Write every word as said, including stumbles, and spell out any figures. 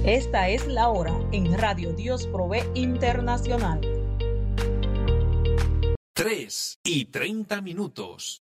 Esta es la hora en Radio Dios Provee Internacional. tres y treinta minutos.